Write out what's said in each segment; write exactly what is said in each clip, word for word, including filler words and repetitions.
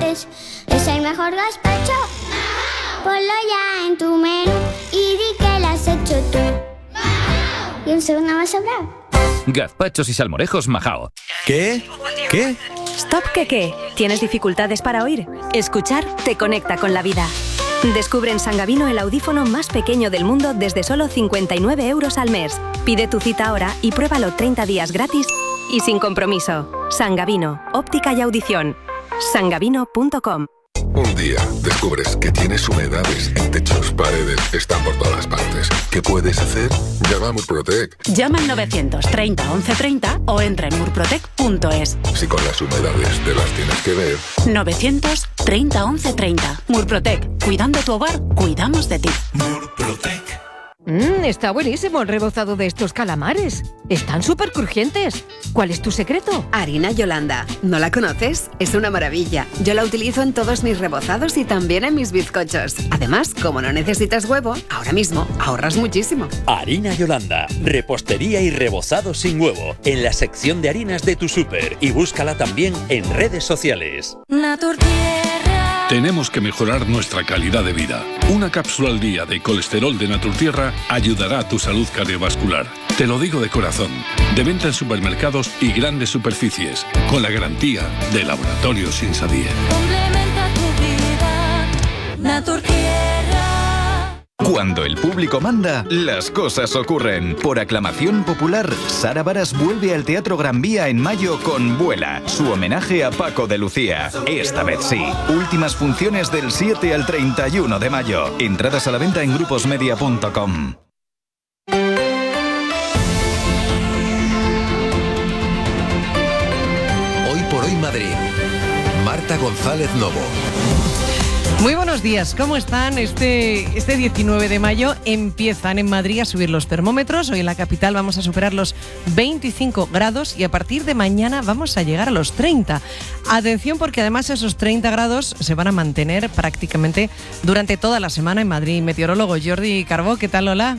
es. Es el mejor gazpacho. Ponlo ya en tu menú y di que lo has hecho tú. Y un segundo más sobrado. Gazpachos y salmorejos Majao. ¿Qué? ¿Qué? Stop, ¿qué qué? ¿Tienes dificultades para oír? Escuchar te conecta con la vida. Descubre en Sangavino el audífono más pequeño del mundo desde solo cincuenta y nueve euros al mes. Pide tu cita ahora y pruébalo treinta días gratis y sin compromiso. Sangavino, óptica y audición. sangavino punto com. Un día descubres que tienes humedades en techos, paredes, están por todas partes. ¿Qué puedes hacer? Llama a Murprotec. Llama al novecientos treinta once treinta o entra en murprotec punto es. Si con las humedades te las tienes que ver. novecientos treinta once treinta. Murprotec. Cuidando tu hogar, cuidamos de ti. Murprotec. Mmm, está buenísimo el rebozado de estos calamares. Están súper crujientes. ¿Cuál es tu secreto? Harina Yolanda. ¿No la conoces? Es una maravilla. Yo la utilizo en todos mis rebozados y también en mis bizcochos. Además, como no necesitas huevo, ahora mismo ahorras muchísimo. Harina Yolanda. Repostería y rebozado sin huevo. En la sección de harinas de tu súper. Y búscala también en redes sociales. Naturtierra. Tenemos que mejorar nuestra calidad de vida. Una cápsula al día de colesterol de Naturtierra ayudará a tu salud cardiovascular. Te lo digo de corazón. De venta en supermercados y grandes superficies. Con la garantía de Laboratorios Insadie. Complementa tu vida. Naturtierra. Cuando el público manda, las cosas ocurren. Por aclamación popular, Sara Varas vuelve al Teatro Gran Vía en mayo con Vuela, su homenaje a Paco de Lucía. Esta vez sí. Últimas funciones del siete al treinta y uno de mayo. Entradas a la venta en gruposmedia punto com. Hoy por hoy Madrid. Marta González Novo. Muy buenos días, ¿cómo están? Este, este diecinueve de mayo empiezan en Madrid a subir los termómetros. Hoy en la capital vamos a superar los veinticinco grados y a partir de mañana vamos a llegar a los treinta. Atención porque además esos treinta grados se van a mantener prácticamente durante toda la semana en Madrid. Meteorólogo Jordi Carbó, ¿qué tal? Hola.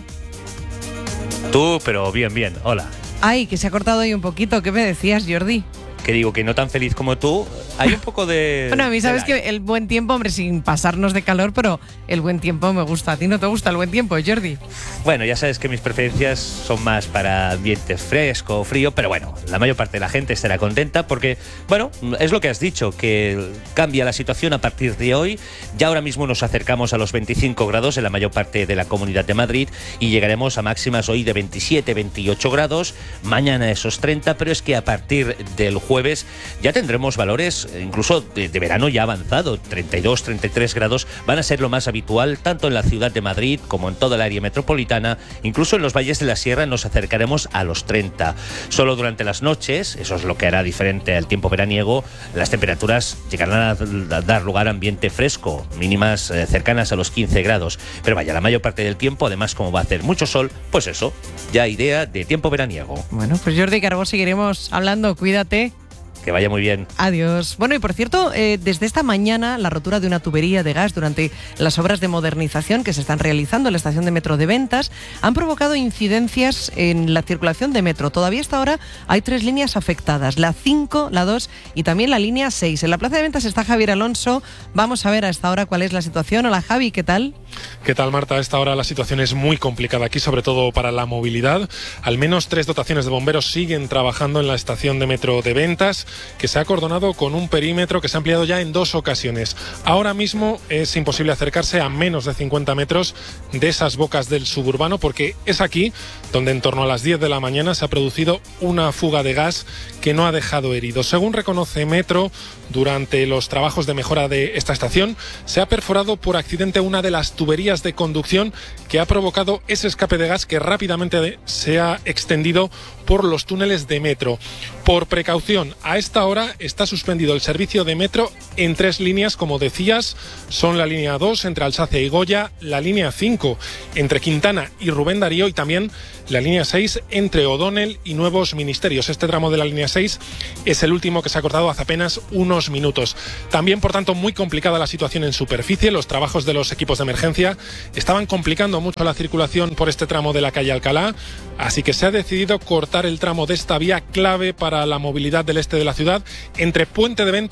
Tú, pero bien, bien, hola. Ay, que se ha cortado ahí un poquito, ¿qué me decías, Jordi? Que digo que no tan feliz como tú, hay un poco de... Bueno, a mí sabes que el buen tiempo, hombre, sin pasarnos de calor, pero el buen tiempo me gusta. ¿A ti no te gusta el buen tiempo, Jordi? Bueno, ya sabes que mis preferencias son más para ambiente fresco, frío, pero bueno, la mayor parte de la gente estará contenta porque, bueno, es lo que has dicho, que cambia la situación a partir de hoy. Ya ahora mismo nos acercamos a los veinticinco grados en la mayor parte de la Comunidad de Madrid y llegaremos a máximas hoy de veintisiete, veintiocho grados, mañana esos treinta, pero es que a partir del jueves ya tendremos valores incluso de, de verano ya avanzado, treinta y dos, treinta y tres grados van a ser lo más habitual tanto en la ciudad de Madrid como en toda el área metropolitana, incluso en los valles de la sierra nos acercaremos a los treinta. Solo durante las noches, eso es lo que hará diferente al tiempo veraniego, las temperaturas llegarán a dar lugar a ambiente fresco, mínimas eh, cercanas a los quince grados, pero vaya, la mayor parte del tiempo, además como va a hacer mucho sol, pues eso, ya idea de tiempo veraniego. Bueno, pues Jordi Carbó, seguiremos hablando, cuídate. Que vaya muy bien. Adiós. Bueno, y por cierto, eh, desde esta mañana la rotura de una tubería de gas durante las obras de modernización que se están realizando en la estación de metro de Ventas han provocado incidencias en la circulación de metro. Todavía hasta ahora hay tres líneas afectadas, la cinco, la dos y también la línea seis. En la plaza de Ventas está Javier Alonso. Vamos a ver a esta hora cuál es la situación. Hola Javi, ¿qué tal? ¿Qué tal, Marta? A esta hora la situación es muy complicada aquí, sobre todo para la movilidad. Al menos tres dotaciones de bomberos siguen trabajando en la estación de metro de Ventas, que se ha acordonado con un perímetro que se ha ampliado ya en dos ocasiones. Ahora mismo es imposible acercarse a menos de cincuenta metros de esas bocas del suburbano porque es aquí donde en torno a las diez de la mañana se ha producido una fuga de gas que no ha dejado heridos. Según reconoce Metro, durante los trabajos de mejora de esta estación se ha perforado por accidente una de las tuberías de conducción que ha provocado ese escape de gas que rápidamente se ha extendido por los túneles de Metro. Por precaución, a esta hora está suspendido el servicio de Metro en tres líneas, como decías, son la línea dos entre Alsacia y Goya, la línea cinco entre Quintana y Rubén Darío y también la línea seis entre O'Donnell y Nuevos Ministerios. Este tramo de la línea seis es el último que se ha cortado hace apenas unos minutos. También, por tanto, muy complicada la situación en superficie. Los trabajos de los equipos de emergencia estaban complicando mucho la circulación por este tramo de la calle Alcalá, así que se ha decidido cortar el tramo de esta vía clave para la movilidad del este de la ciudad entre Puente de Ventas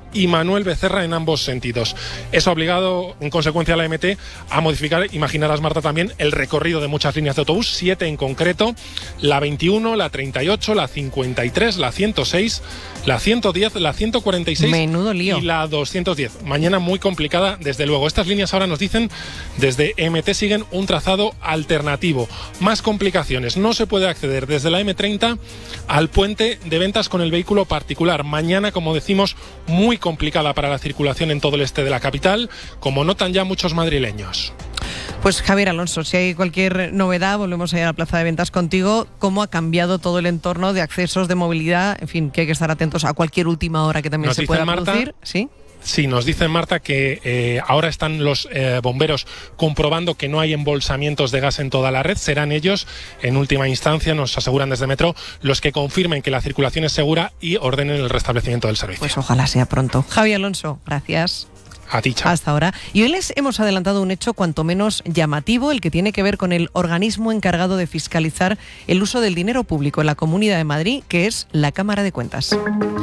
y Manuel Becerra en ambos sentidos. Eso ha obligado, en consecuencia, a la M T a modificar, imaginarás, Marta, también el recorrido de muchas líneas de autobús, siete en concreto, la veintiuno, la treinta y ocho, la cincuenta y tres, la ciento seis, la ciento diez, la ciento cuarenta y seis Menudo lío. y la doscientos diez. Mañana muy complicada, desde luego. Estas líneas ahora nos dicen, desde M T siguen un trazado alternativo. Más complicaciones. No se puede acceder desde la eme treinta al puente de ventas con el vehículo particular. Mañana, como decimos, muy complicada para la circulación en todo el este de la capital, como notan ya muchos madrileños. Pues Javier Alonso, si hay cualquier novedad, volvemos a ir a la plaza de ventas contigo. ¿Cómo ha cambiado todo el entorno de accesos, de movilidad? En fin, que hay que estar atentos a cualquier última hora que también Nos se dice pueda Marta, producir. ¿Sí? Sí, nos dice Marta que eh, ahora están los eh, bomberos comprobando que no hay embolsamientos de gas en toda la red. Serán ellos, en última instancia, nos aseguran desde Metro, los que confirmen que la circulación es segura y ordenen el restablecimiento del servicio. Pues ojalá sea pronto. Javier Alonso, gracias. A ti, chao. Hasta ahora. Y hoy les hemos adelantado un hecho cuanto menos llamativo, el que tiene que ver con el organismo encargado de fiscalizar el uso del dinero público en la Comunidad de Madrid, que es la Cámara de Cuentas.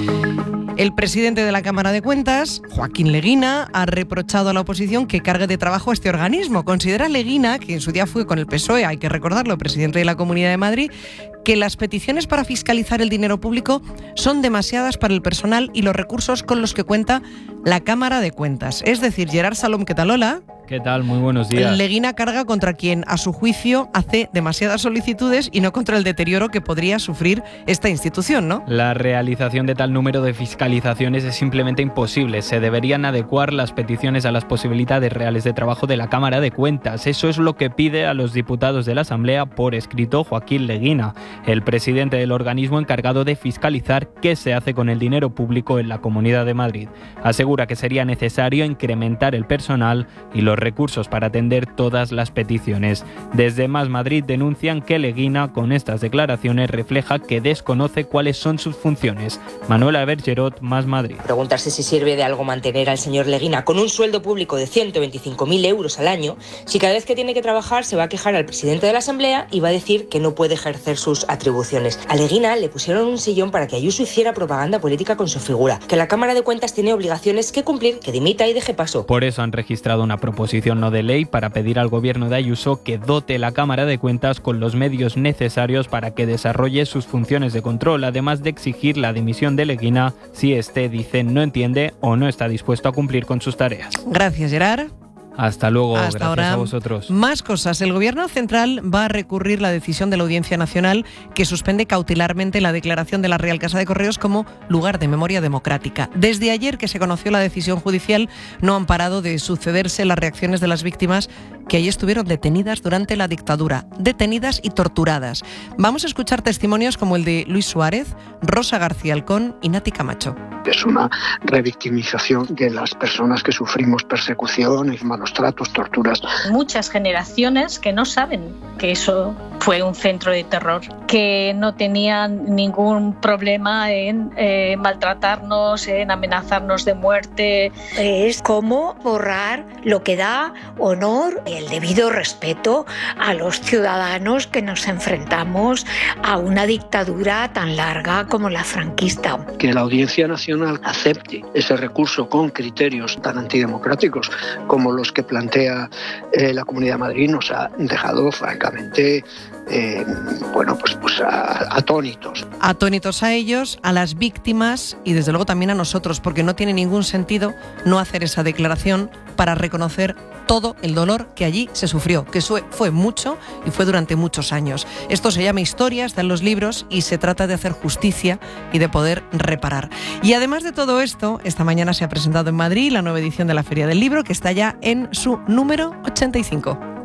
El presidente de la Cámara de Cuentas, Joaquín Leguina, ha reprochado a la oposición que cargue de trabajo a este organismo. Considera Leguina, que en su día fue con el P S O E, hay que recordarlo, presidente de la Comunidad de Madrid, que las peticiones para fiscalizar el dinero público son demasiadas para el personal y los recursos con los que cuenta la Cámara de Cuentas. Es decir, Gerard Salom, ¿qué tal? Hola. ¿Qué tal? Muy buenos días. Leguina carga contra quien, a su juicio, hace demasiadas solicitudes y no contra el deterioro que podría sufrir esta institución, ¿no? La realización de tal número de fiscalizaciones es simplemente imposible. Se deberían adecuar las peticiones a las posibilidades reales de trabajo de la Cámara de Cuentas. Eso es lo que pide a los diputados de la Asamblea por escrito Joaquín Leguina, el presidente del organismo encargado de fiscalizar qué se hace con el dinero público en la Comunidad de Madrid. Asegura que sería necesario incrementar el personal y los recursos para atender todas las peticiones. Desde Más Madrid denuncian que Leguina, con estas declaraciones, refleja que desconoce cuáles son sus funciones. Manuela Bergerot, Más Madrid. Preguntarse si sirve de algo mantener al señor Leguina con un sueldo público de ciento veinticinco mil euros al año, si cada vez que tiene que trabajar se va a quejar al presidente de la Asamblea y va a decir que no puede ejercer sus atribuciones. A Leguina le pusieron un sillón para que Ayuso hiciera propaganda política con su figura, que la Cámara de Cuentas tiene obligaciones que cumplir, que dimita y deje paso. Por eso han registrado una proposición no de ley para pedir al gobierno de Ayuso que dote la Cámara de Cuentas con los medios necesarios para que desarrolle sus funciones de control, además de exigir la dimisión de Leguina si éste, dice, no entiende o no está dispuesto a cumplir con sus tareas. Gracias, Gerard. Hasta luego, Hasta gracias ahora. a vosotros. Más cosas. El Gobierno Central va a recurrir la decisión de la Audiencia Nacional que suspende cautelarmente la declaración de la Real Casa de Correos como lugar de memoria democrática. Desde ayer que se conoció la decisión judicial, no han parado de sucederse las reacciones de las víctimas que allí estuvieron detenidas durante la dictadura, detenidas y torturadas. Vamos a escuchar testimonios como el de Luis Suárez, Rosa García Alcón y Nati Camacho. Es una revictimización de las personas que sufrimos persecuciones, malos tratos, torturas. Muchas generaciones que no saben que eso fue un centro de terror, que no tenían ningún problema en eh, maltratarnos, en amenazarnos de muerte. Es como borrar lo que da honor y el debido respeto a los ciudadanos que nos enfrentamos a una dictadura tan larga como la franquista. Que la Audiencia Nacional acepte ese recurso con criterios tan antidemocráticos como los que plantea eh, la Comunidad de Madrid nos ha dejado francamente eh, bueno, pues, pues a, atónitos. Atónitos a ellos, a las víctimas y desde luego también a nosotros, porque no tiene ningún sentido no hacer esa declaración para reconocer todo el dolor que allí se sufrió, que fue mucho y fue durante muchos años. Esto se llama historia, está en los libros y se trata de hacer justicia y de poder reparar. Y además de todo esto, esta mañana se ha presentado en Madrid la nueva edición de la Feria del Libro, que está ya en su número ochenta y cinco.